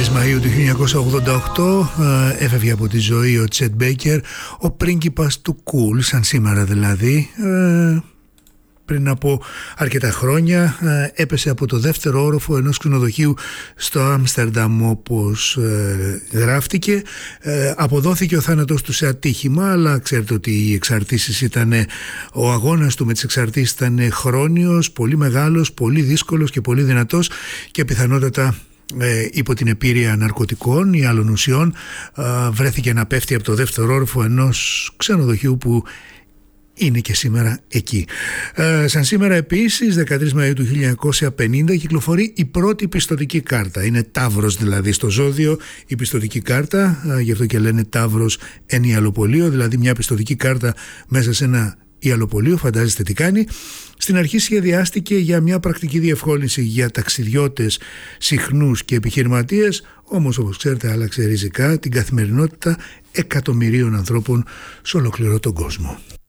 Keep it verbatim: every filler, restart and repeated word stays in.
δεκατρείς Μαΐου του χίλια εννιακόσια ογδόντα οκτώ έφευγε από τη ζωή ο Τσετ Μπέικερ, ο πρίγκιπας του κουλ, σαν σήμερα δηλαδή. ε, Πριν από αρκετά χρόνια έπεσε από το δεύτερο όροφο ενός ξενοδοχείου στο Άμστερνταμ, όπως ε, γράφτηκε. Ε, αποδόθηκε ο θάνατος του σε ατύχημα, αλλά ξέρετε ότι οι εξαρτήσεις ήταν, ο αγώνας του με τις εξαρτήσεις ήταν χρόνιος, πολύ μεγάλος, πολύ δύσκολος και πολύ δυνατός, και πιθανότατα Ε, υπό την επίρρεια ναρκωτικών ή άλλων ουσιών ε, βρέθηκε να πέφτει από το δεύτερο όροφο ενός ξενοδοχείου που είναι και σήμερα εκεί. Ε, σαν σήμερα επίσης, δεκατρείς Μαΐου του χίλια εννιακόσια πενήντα, κυκλοφορεί η πρώτη πιστωτική κάρτα. Είναι ταύρος δηλαδή στο ζώδιο η πιστωτική κάρτα, ε, γι' αυτό και λένε ταύρος εν ιαλοπολείο, δηλαδή μια πιστωτική κάρτα μέσα σε ένα ιαλοπολείο. Φαντάζεστε τι κάνει. Στην αρχή σχεδιάστηκε για μια πρακτική διευκόλυνση για ταξιδιώτες συχνούς και επιχειρηματίες, όμως όπως ξέρετε άλλαξε ριζικά την καθημερινότητα εκατομμυρίων ανθρώπων σε ολόκληρο τον κόσμο.